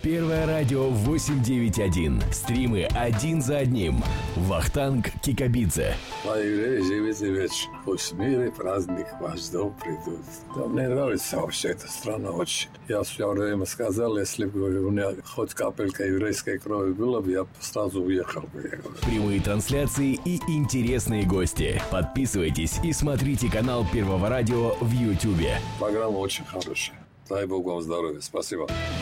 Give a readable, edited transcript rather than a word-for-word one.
Первое радио 891. Стримы один за одним. Вахтанг Кикабидзе. А евреи, живите вечно. Пусть мир и праздник ваш дом придут. Да, мне нравится вообще эта страна очень. Я все время сказал, если бы у меня хоть капелька еврейской крови было бы, я бы сразу уехал бы. Прямые трансляции и интересные гости. Подписывайтесь и смотрите канал Первого радио в Ютубе. Программа очень хорошая. Дай Бог вам здоровья. Спасибо.